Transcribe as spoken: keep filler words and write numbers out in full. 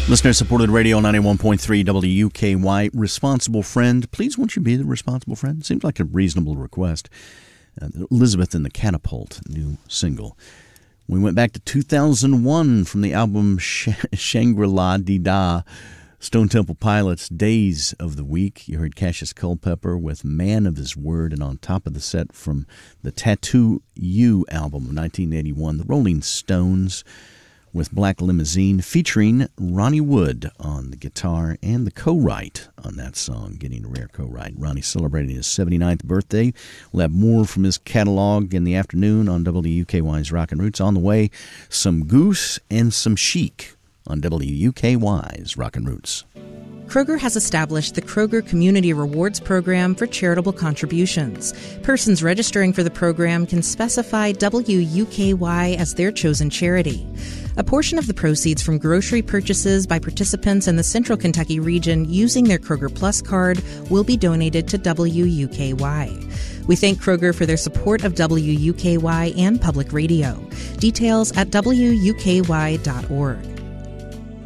Listener-supported radio, ninety-one point three W U K Y. Responsible Friend. Please, won't you be the responsible friend? Seems like a reasonable request. Uh, Elizabeth and the Catapult, new single. We went back to two thousand one from the album Sh- Shangri-La Dee Da, Stone Temple Pilots, Days of the Week. You heard Cassius Culpepper with Man of His Word, and on top of the set from the Tattoo You album of nineteen eighty-one, the Rolling Stones with Black Limousine, featuring Ronnie Wood on the guitar and the co-write on that song, getting a rare co-write. Ronnie celebrating his seventy-ninth birthday. We'll have more from his catalog in the afternoon on W U K Y's Rockin' Roots. On the way, some Goose and some Chic on W U K Y's Rockin' Roots. Kroger has established the Kroger Community Rewards Program for charitable contributions. Persons registering for the program can specify W U K Y as their chosen charity. A portion of the proceeds from grocery purchases by participants in the Central Kentucky region using their Kroger Plus card will be donated to W U K Y. We thank Kroger for their support of W U K Y and public radio. Details at W U K Y dot org.